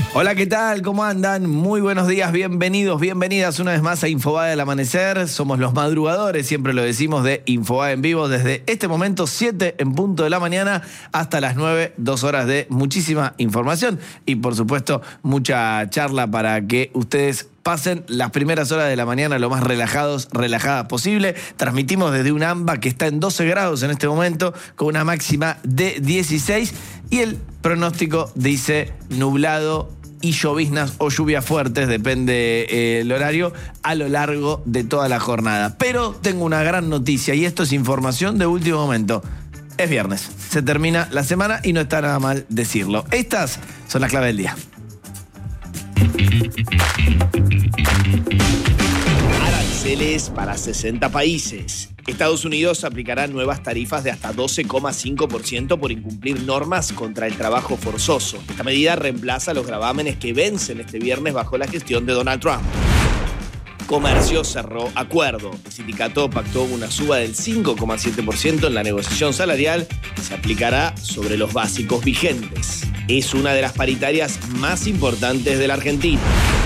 Hola, ¿qué tal? ¿Cómo andan? Muy buenos días, bienvenidos, bienvenidas una vez más a Infobae del Amanecer. Somos los madrugadores, siempre lo decimos, de Infobae en vivo desde este momento, 7 en punto de la mañana hasta las 9, 2 horas de muchísima información y por supuesto mucha charla para que ustedes pasen las primeras horas de la mañana lo más relajadas posible. Transmitimos desde un AMBA que está en 12 grados en este momento, con una máxima de 16 y el pronóstico dice nublado y lloviznas o lluvias fuertes, depende el horario, a lo largo de toda la jornada. Pero tengo una gran noticia y esto es información de último momento. Es viernes, se termina la semana y no está nada mal decirlo. Estas son las claves del día. Aranceles para 60 países. Estados Unidos aplicará nuevas tarifas de hasta 12,5% por incumplir normas contra el trabajo forzoso. Esta medida reemplaza los gravámenes que vencen este viernes bajo la gestión de Donald Trump. Comercio cerró acuerdo. El sindicato pactó una suba del 5,7% en la negociación salarial que se aplicará sobre los básicos vigentes. Es una de las paritarias más importantes de la Argentina.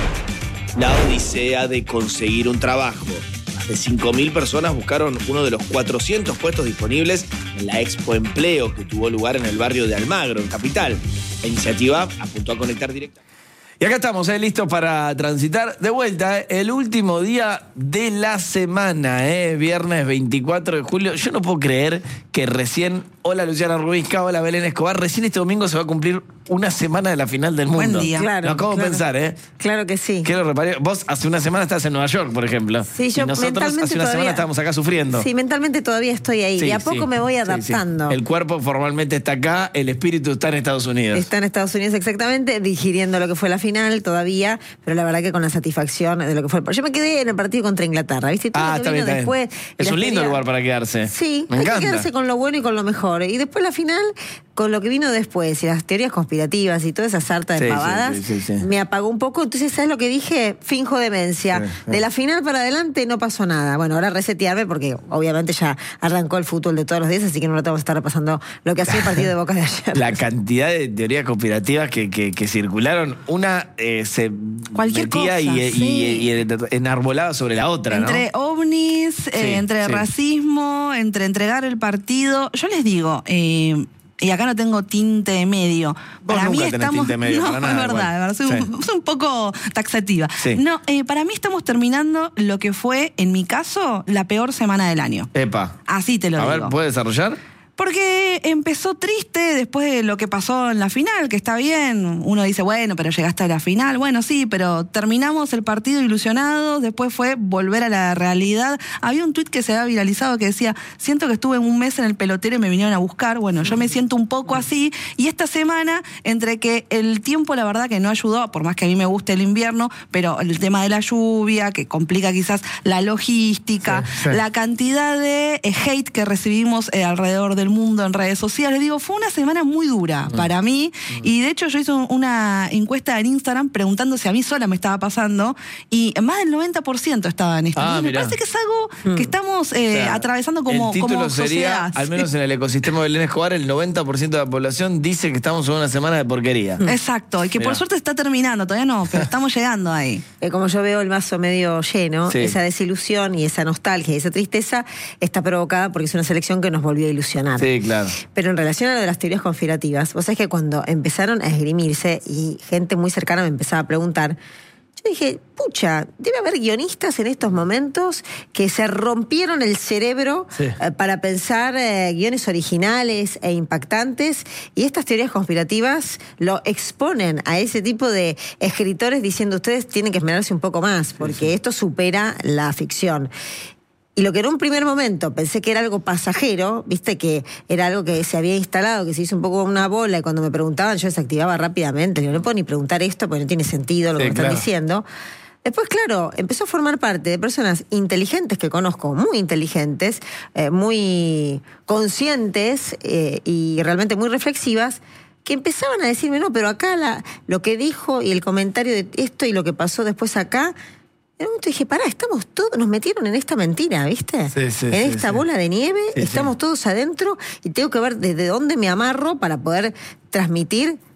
La odisea de conseguir un trabajo. Más de 5.000 personas buscaron uno de los 400 puestos disponibles en la Expo Empleo que tuvo lugar en el barrio de Almagro, en Capital. La iniciativa apuntó a conectar directamente. Y acá estamos, listos para transitar de vuelta, el último día de la semana, viernes 24 de julio. Yo no puedo creer que recién, hola Luciana Rubinska, hola Belén Escobar, recién este domingo se va a cumplir una semana de la final del mundo. Buen día. Claro, lo acabo de pensar, Claro que sí. Quiero reparar. Vos hace una semana estás en Nueva York, por ejemplo. Sí, yo y nosotros hace una semana estábamos acá sufriendo. Sí, mentalmente todavía estoy ahí. Sí, de a poco me voy adaptando. Sí. El cuerpo formalmente está acá, el espíritu está en Estados Unidos. Está en Estados Unidos exactamente, digiriendo lo que fue la final todavía, pero la verdad que con la satisfacción de lo que fue el... Yo me quedé en el partido contra Inglaterra, ¿viste? Todo lo que vino después. Es un lindo lugar para quedarse. Sí, me hay encanta. que quedarse con lo bueno y con lo mejor. Y después la final, con lo que vino después, y las teorías conspirativas y toda esa sarta de pavadas, me apagó un poco. Entonces, ¿sabes lo que dije? Finjo demencia. De la final para adelante no pasó nada. Bueno, ahora resetearme porque obviamente ya arrancó el fútbol de todos los días, así que no vamos a estar repasando lo que ha sido el partido de Boca de ayer. La cantidad de teorías conspirativas que circularon, una se cualquier metía cosa, y enarbolaba sobre la otra, entre ovnis, entre racismo, entre entregar el partido. Yo les digo, y acá no tengo tinte medio. Vos para nunca mí tenés tinte medio, no, para nada, es verdad, soy un poco taxativa. Sí. No, para mí estamos terminando lo que fue, en mi caso, la peor semana del año. Epa. Así te lo digo. A ver, ¿puedes desarrollar? Porque empezó triste después de lo que pasó en la final, que está bien. Uno dice, bueno, pero llegaste a la final. Bueno, sí, pero terminamos el partido ilusionados. Después fue volver a la realidad. Había un tuit que se había viralizado que decía, siento que estuve un mes en el pelotero y me vinieron a buscar. Bueno, yo me siento un poco así. Y esta semana, entre que el tiempo, la verdad que no ayudó, por más que a mí me guste el invierno, pero el tema de la lluvia, que complica quizás la logística, la cantidad de hate que recibimos alrededor del mundo en redes sociales. Digo, fue una semana muy dura para mí y de hecho yo hice una encuesta en Instagram preguntando si a mí sola me estaba pasando y más del 90% estaba en esto. Me parece que es algo que estamos atravesando como el título sería, sociedad. al menos en el ecosistema de Belén Escobar, el 90% de la población dice que estamos en una semana de porquería. Exacto, y que por suerte está terminando, todavía no, pero estamos llegando ahí. Como yo veo el vaso medio lleno, esa desilusión y esa nostalgia y esa tristeza está provocada porque es una selección que nos volvió a ilusionar. Sí, claro. Pero en relación a lo de las teorías conspirativas, vos sabés que cuando empezaron a esgrimirse y gente muy cercana me empezaba a preguntar, yo dije, pucha, debe haber guionistas en estos momentos que se rompieron el cerebro para pensar guiones originales e impactantes, y estas teorías conspirativas lo exponen a ese tipo de escritores diciendo, ustedes tienen que esmerarse un poco más porque esto supera la ficción. Y lo que en un primer momento pensé que era algo pasajero, viste que era algo que se había instalado, que se hizo un poco una bola, y cuando me preguntaban yo desactivaba rápidamente. Yo no puedo ni preguntar esto porque no tiene sentido lo que me están diciendo. Después, claro, empezó a formar parte de personas inteligentes que conozco, muy inteligentes, muy conscientes y realmente muy reflexivas, que empezaban a decirme, no, pero acá lo que dijo y el comentario de esto y lo que pasó después acá... En un momento dije, pará, estamos todos, nos metieron en esta mentira, ¿viste? En esta bola de nieve, estamos todos adentro y tengo que ver desde dónde me amarro para poder transmitir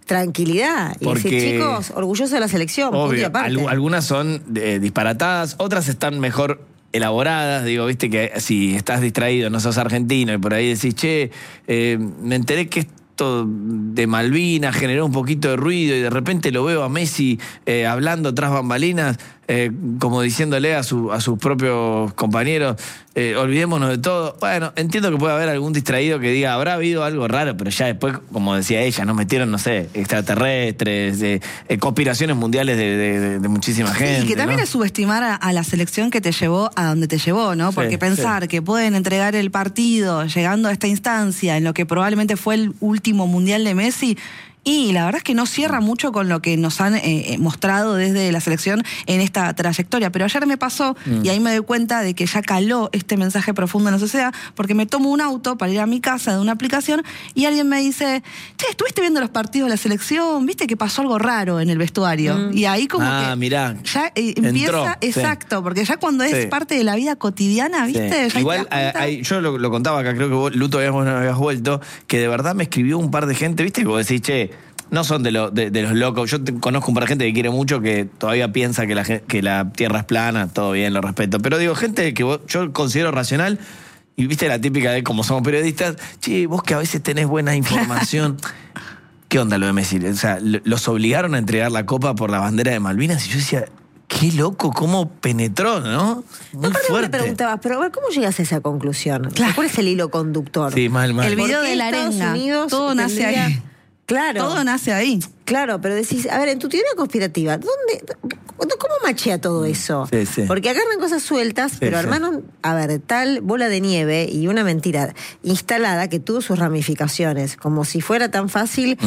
tranquilidad. Y Porque- decir, chicos, orgullosos de la selección. punto y Obvio, aparte. algunas son disparatadas, otras están mejor elaboradas. Digo, viste que si estás distraído, no sos argentino, y por ahí decís, che, me enteré que esto de Malvinas generó un poquito de ruido y de repente lo veo a Messi hablando tras bambalinas, como diciéndole a sus propios compañeros, olvidémonos de todo. Bueno, entiendo que puede haber algún distraído que diga, habrá habido algo raro, pero ya después, como decía ella, nos metieron, no sé, extraterrestres, conspiraciones mundiales de muchísima gente. Y que también ¿no? es subestimar a la selección que te llevó a donde te llevó, ¿no? Porque Sí, pensar que pueden entregar el partido llegando a esta instancia, en lo que probablemente fue el último mundial de Messi, y la verdad es que no cierra mucho con lo que nos han mostrado desde la selección en esta trayectoria. Pero ayer me pasó, y ahí me doy cuenta de que ya caló este mensaje profundo en la sociedad, porque me tomo un auto para ir a mi casa de una aplicación y alguien me dice, che, ¿estuviste viendo los partidos de la selección? ¿Viste que pasó algo raro en el vestuario? Y ahí como que mirá, ya empieza, entró, sí. exacto, porque ya cuando es Sí. parte de la vida cotidiana, ¿viste? Sí. Ya Igual, te das cuenta. yo lo contaba acá, creo que vos, Luto, habías vuelto, que de verdad me escribió un par de gente, ¿viste? Que vos decís, che, no son de los locos. Yo conozco un par de gente que quiere mucho, que todavía piensa que la Tierra es plana, todo bien, lo respeto. Pero digo, gente que yo considero racional, y viste la típica de como somos periodistas, che, vos que a veces tenés buena información. ¿Qué onda lo de Messi? O sea, los obligaron a entregar la copa por la bandera de Malvinas, y yo decía, qué loco, cómo penetró, ¿no? Muy Aparte vos me fuerte. preguntabas, pero a ver, ¿cómo llegas a esa conclusión? Claro. ¿Cuál es el hilo conductor? Sí, mal. El ¿Por video qué de la Estados arenga, Unidos todo nace tendría- ahí. Claro. Todo nace ahí. Claro, pero decís, a ver, en tu teoría conspirativa, ¿cómo machea todo eso? Sí, sí. Porque agarran cosas sueltas, pero sí. armaron, a ver, tal bola de nieve y una mentira instalada que tuvo sus ramificaciones, como si fuera tan fácil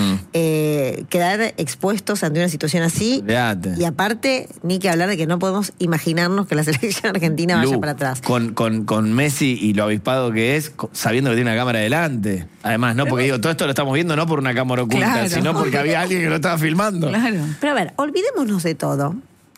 quedar expuestos ante una situación así. Olvídate. Y aparte, ni que hablar de que no podemos imaginarnos que la selección argentina vaya Lu, para atrás. Con Messi y lo avispado que es, sabiendo que tiene una cámara delante. Además, no, porque digo, todo esto lo estamos viendo no por una cámara oculta, Claro. sino porque había alguien que lo estaba filmando. Claro. Pero a ver, olvidémonos de todo.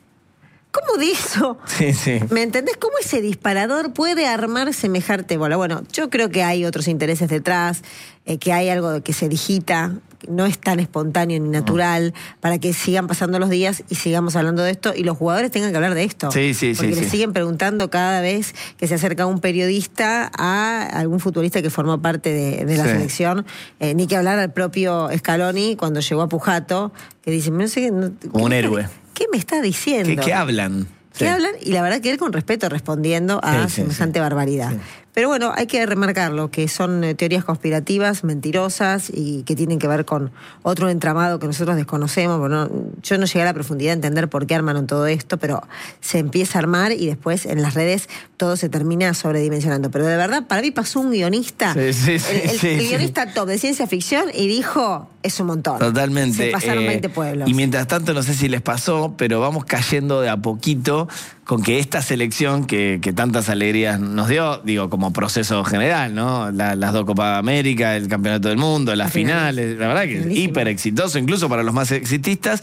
¿Cómo de eso? Sí, sí. ¿Me entendés? ¿Cómo ese disparador puede armar semejante bola? Bueno, yo creo que hay otros intereses detrás, que hay algo que se digita, que no es tan espontáneo ni natural, para que sigan pasando los días y sigamos hablando de esto y los jugadores tengan que hablar de esto. Sí, sí, porque sí, le sí. siguen preguntando cada vez que se acerca un periodista a algún futbolista que formó parte de la Sí. selección. Ni que hablar al propio Scaloni cuando llegó a Pujato, que dice, no sé, Como un héroe. ¿Qué me está diciendo? ¿Qué hablan? ¿Qué Sí. hablan? Y la verdad que él con respeto respondiendo a Sí, sí, semejante barbaridad. Sí. Pero bueno, hay que remarcarlo, que son teorías conspirativas, mentirosas y que tienen que ver con otro entramado que nosotros desconocemos. Bueno, yo no llegué a la profundidad de entender por qué armaron todo esto, pero se empieza a armar y después en las redes todo se termina sobredimensionando. Pero de verdad, para mí pasó un guionista, Sí, sí, sí, el sí, guionista top de ciencia ficción y dijo, es un montón. Totalmente. Se pasaron 20 pueblos. Y mientras tanto, no sé si les pasó, pero vamos cayendo de a poquito con que esta selección que tantas alegrías nos dio, digo, como proceso general, ¿no? Las dos Copas América, el Campeonato del Mundo, las finales, la verdad que es Finalísimo. hiper exitoso, incluso para los más exitistas,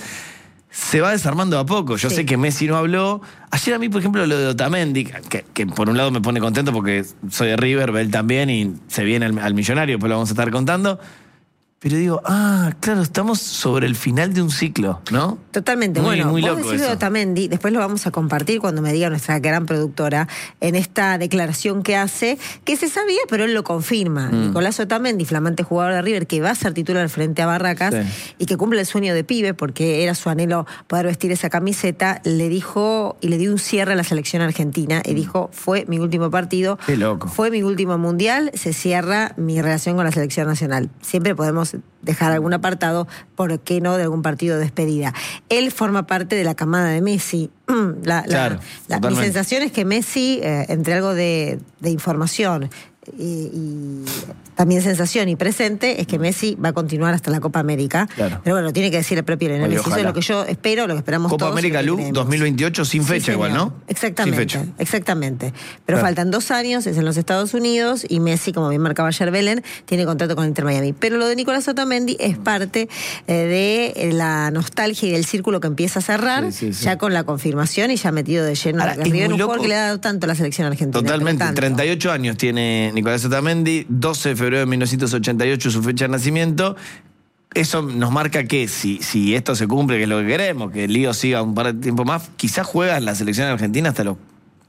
se va desarmando de a poco. Yo Sí. sé que Messi no habló. Ayer a mí, por ejemplo, lo de Otamendi, que por un lado me pone contento porque soy de River, él también, y se viene al Millonario, después lo vamos a estar contando. Pero digo, claro, estamos sobre el final de un ciclo, ¿no? Totalmente. Muy, Bueno, muy vos loco decís de eso. Otamendi, después lo vamos a compartir cuando me diga nuestra gran productora en esta declaración que hace, que se sabía, pero él lo confirma. Nicolás Otamendi, flamante jugador de River, que va a ser titular frente a Barracas Sí. y que cumple el sueño de pibe, porque era su anhelo poder vestir esa camiseta, le dijo y le dio un cierre a la selección argentina y dijo, fue mi último partido, Qué loco. fue mi último mundial, se cierra mi relación con la selección nacional. Siempre podemos dejar algún apartado, ¿por qué no?, de algún partido de despedida. Él forma parte de la camada de Messi. Claro, Mi totalmente. sensación es que Messi, entre algo de información y también sensación y presente, es que Messi va a continuar hasta la Copa América. Claro. Pero bueno, tiene que decir el propio Lionel Oye, Messi. Eso es ojalá. lo que yo espero, lo que esperamos Copa todos. América y lo Lu que creemos. 2028 sin fecha Sí, igual, señor. ¿no? Exactamente, Sin fecha. exactamente. Pero Claro. faltan 2 años, es en los Estados Unidos, y Messi, como bien marcaba ayer Belén, tiene contrato con Inter Miami. Pero lo de Nicolás Otamendi es parte de la nostalgia y del círculo que empieza a cerrar, Sí, sí, sí. ya con la confirmación y ya metido de lleno Ahora, en es River, muy un loco. jugador que le ha dado tanto a la selección argentina. Totalmente, pero tanto. 38 años tiene Nicolás Otamendi, 12 de febrero de 1988 su fecha de nacimiento, eso nos marca que si esto se cumple, que es lo que queremos, que Lío siga un par de tiempo más, quizás juega en la selección argentina hasta los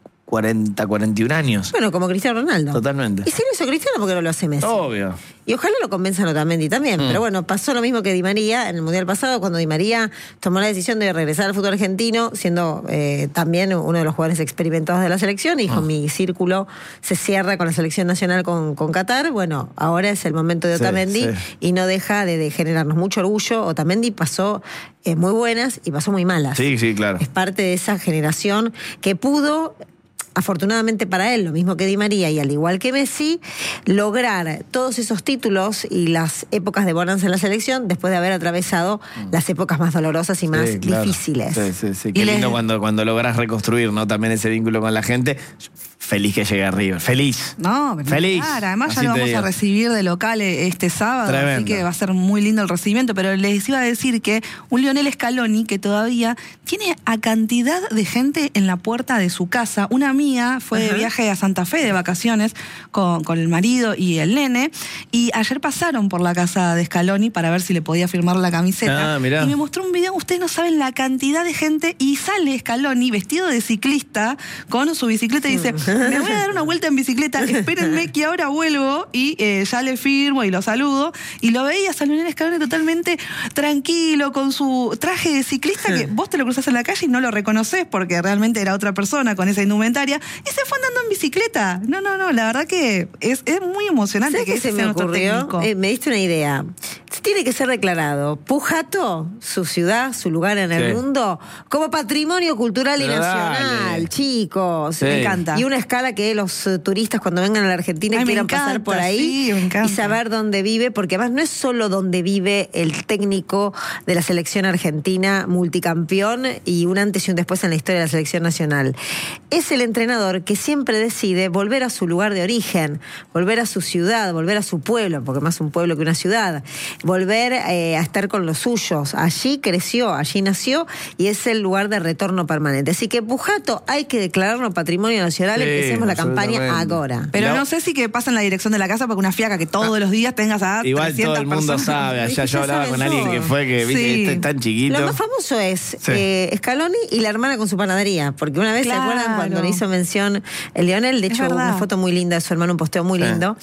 40, 41 años. Bueno, como Cristiano Ronaldo. Totalmente. Y si lo hizo Cristiano, ¿por qué no lo hace Messi? Obvio. Y ojalá lo convenzan Otamendi también. Pero bueno, pasó lo mismo que Di María en el Mundial pasado, cuando Di María tomó la decisión de regresar al fútbol argentino, siendo también uno de los jugadores experimentados de la selección, y dijo, mi círculo se cierra con la selección nacional con Qatar. Bueno, ahora es el momento de Otamendi, y no deja de generarnos mucho orgullo. Otamendi pasó muy buenas y pasó muy malas. Sí, claro. Es parte de esa generación que pudo, afortunadamente para él, lo mismo que Di María y al igual que Messi, lograr todos esos títulos y las épocas de bonanza en la selección después de haber atravesado las épocas más dolorosas y más difíciles. Sí. Qué lindo cuando lográs reconstruir, ¿no? También ese vínculo con la gente. Feliz que llegue a River. Feliz. No, feliz. Claro, además ya lo vamos a recibir de local este sábado, tremendo. Así que va a ser muy lindo el recibimiento. Pero les iba a decir que un Lionel Scaloni que todavía tiene a cantidad de gente en la puerta de su casa. Una amiga fue de viaje a Santa Fe de vacaciones con el marido y el nene, y ayer pasaron por la casa de Scaloni para ver si le podía firmar la camiseta. Y me mostró un video, ustedes no saben la cantidad de gente, y sale Scaloni vestido de ciclista con su bicicleta y dice, me voy a dar una vuelta en bicicleta, espérenme que ahora vuelvo, y ya le firmo y lo saludo. Y lo veía a Lionel Scaloni totalmente tranquilo con su traje de ciclista, que vos te lo cruzás en la calle y no lo reconoces porque realmente era otra persona con esa indumentaria, y se fue andando en bicicleta. No, la verdad que es muy emocionante. ¿Sabes que qué se me ocurrió? Me diste una idea. Tiene que ser declarado Pujato, su ciudad, su lugar en el mundo, como patrimonio cultural y nacional, chicos. Me encanta. Y una escala que los turistas cuando vengan a la Argentina quieran pasar por ahí y saber dónde vive, porque además no es solo donde vive el técnico de la selección argentina, multicampeón y un antes y un después en la historia de la selección nacional. Es el entrenador que siempre decide volver a su lugar de origen, volver a su ciudad, volver a su pueblo, porque más un pueblo que una ciudad, volver a estar con los suyos. Allí creció, allí nació, y es el lugar de retorno permanente. Así que Pujato hay que declararlo patrimonio nacional. Empecemos la campaña ahora. Pero no sé si que pasa en la dirección de la casa, porque una fiaca que todos los días tengas a igual 300 todo el mundo personas. sabe. Allá yo hablaba con alguien que fue que viste, es tan chiquito. Lo más famoso es Scaloni y la hermana con su panadería, porque una vez, ¿se acuerdan cuando le hizo mención el Lionel? De hecho, una foto muy linda de su hermano, un posteo muy lindo.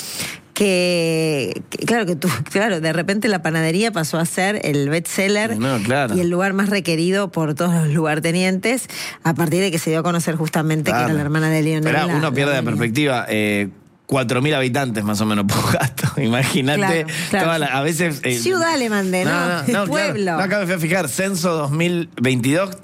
Claro, de repente la panadería pasó a ser el bestseller y el lugar más requerido por todos los lugartenientes, a partir de que se dio a conocer justamente que era la hermana de Lionel. Pero uno pierde de perspectiva. 4.000 habitantes más o menos Pujato. Imagínate. A veces. Ciudad le mandé, ¿no? Pueblo. Claro. Acá me fui a fijar, censo 2022,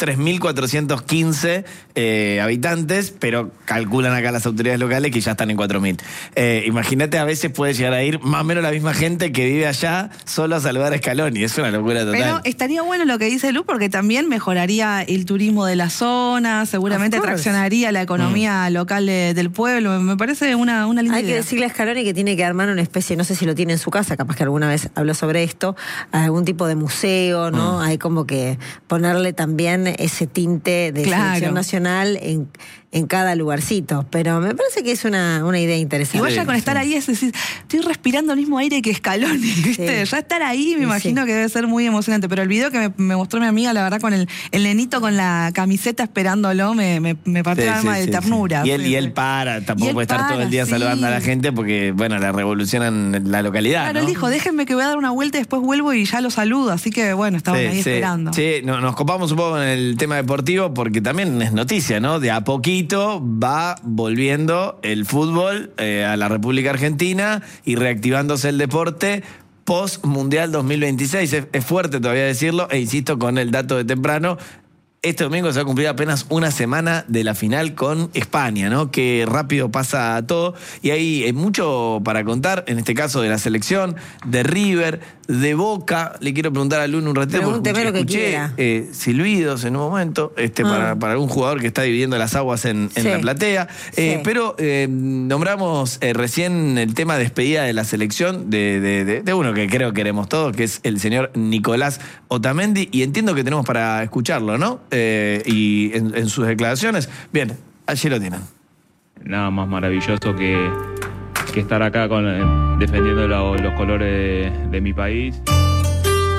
3.415 habitantes, pero calculan acá las autoridades locales que ya están en 4.000. Imagínate, a veces puede llegar a ir más o menos la misma gente que vive allá solo a saludar a Scaloni. Es una locura total. Pero estaría bueno lo que dice Lu, porque también mejoraría el turismo de la zona, seguramente traccionaría la economía local del pueblo. Me parece una linda Hay que decirle a Scaloni que tiene que armar una especie, no sé si lo tiene en su casa, capaz que alguna vez habló sobre esto, algún tipo de museo, ¿no? Hay como que ponerle también ese tinte de selección nacional en cada lugarcito. Pero me parece que es una idea interesante. Igual ya con estar ahí es decir, estoy respirando el mismo aire que Scaloni, ¿viste? Ya estar ahí me imagino que debe ser muy emocionante. Pero el video que me mostró mi amiga, la verdad, con el nenito con la camiseta esperándolo, me partió el alma de ternura. Y él tampoco puede estar todo el día saludando a la gente porque, bueno, la revolucionan la localidad. Claro, él dijo, déjenme que voy a dar una vuelta y después vuelvo y ya lo saludo. Así que, bueno, estaban ahí esperando. Sí, nos copamos un poco en el tema deportivo porque también es noticia, ¿no? De a poquito va volviendo el fútbol a la República Argentina y reactivándose el deporte post-Mundial 2026. Es fuerte todavía decirlo, e insisto con el dato de temprano. Este domingo se va a cumplir apenas una semana de la final con España, ¿no? Que rápido pasa todo. Y hay mucho para contar, en este caso de la selección, de River, de Boca. Le quiero preguntar a Luna un ratito. Pregúnteme lo que quiera. Silbidos en un momento, para algún jugador que está dividiendo las aguas en la platea. Pero nombramos recién el tema de despedida de la selección de uno que creo que queremos todos, que es el señor Nicolás Otamendi. Y entiendo que tenemos para escucharlo, ¿no? Y en sus declaraciones. Bien, allí lo tienen. Nada más maravilloso que estar acá defendiendo los colores de mi país.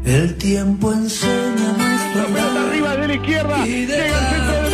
El tiempo enseña nuestro La pelota arriba de la izquierda. Llega el centro